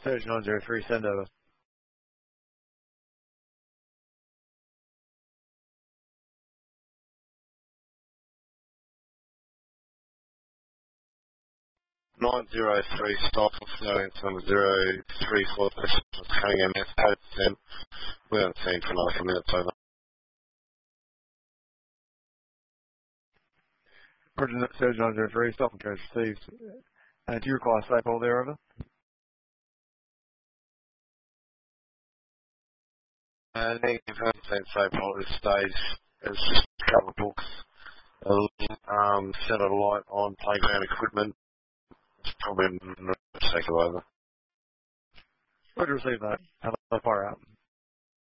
Surge 903, send over. Stop flaring number 034 Cunningham F10. We haven't seen for another couple minutes over. Roger, Surge 903, stop and codes received. Do you require a safe hole there, over? Negative 100% safe hole at this stage. It's just a couple of books. Set a light on playground equipment. It's probably not a over. Roger, receive that. Have a fire out.